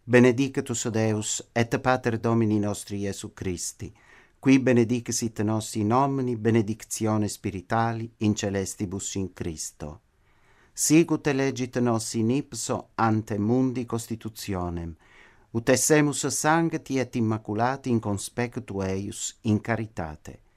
Benedicatus Deus et Pater Domini nostri Iesu Christi, qui benedicesit nos in omni benedictione spirituali in celestibus in Christo. Sicut elegit nos in ipso ante mundi constitutionem, ut essemus sancti et immaculati in conspectu eius in caritate.